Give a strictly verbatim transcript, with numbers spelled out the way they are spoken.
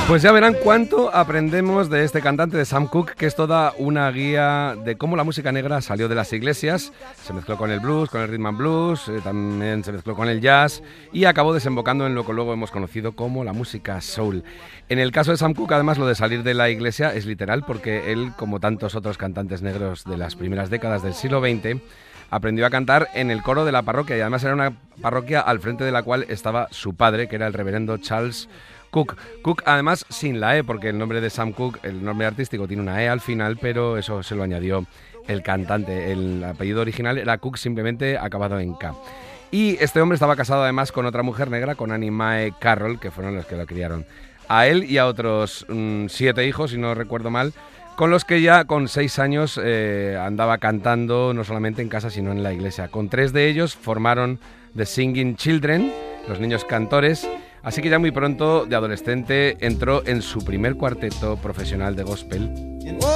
Pues ya verán cuánto aprendemos de este cantante de Sam Cooke, que es toda una guía de cómo la música negra salió de las iglesias, se mezcló con el blues, con el rhythm and blues, eh, también se mezcló con el jazz y acabó desembocando en lo que luego hemos conocido como la música soul. En el caso de Sam Cooke, además, lo de salir de la iglesia es literal, porque él, como tantos otros cantantes negros de las primeras décadas del siglo veinte, aprendió a cantar en el coro de la parroquia, y además era una parroquia al frente de la cual estaba su padre, que era el reverendo Charles Cooke. Cooke, además, sin la E, porque el nombre de Sam Cooke, el nombre artístico, tiene una E al final, pero eso se lo añadió el cantante. El apellido original era Cooke, simplemente acabado en K. Y este hombre estaba casado además con otra mujer negra, con Annie Mae Carroll, que fueron los que lo criaron a él y a otros mmm, siete hijos, si no recuerdo mal, con los que ya con seis años eh, andaba cantando, no solamente en casa, sino en la iglesia. Con tres de ellos formaron The Singing Children, los niños cantores. Así que ya muy pronto, de adolescente, entró en su primer cuarteto profesional de gospel.